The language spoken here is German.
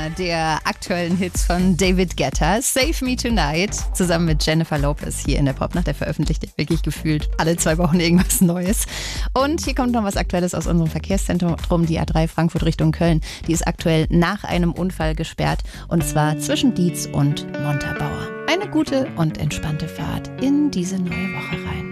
einer der aktuellen Hits von David Guetta, Save Me Tonight, zusammen mit Jennifer Lopez hier in der Popnacht. Der veröffentlicht wirklich gefühlt alle 2 Wochen irgendwas Neues. Und hier kommt noch was Aktuelles aus unserem Verkehrszentrum, die A3 Frankfurt Richtung Köln. Die ist aktuell nach einem Unfall gesperrt, und zwar zwischen Dietz und Montabaur. Eine gute und entspannte Fahrt in diese neue Woche rein.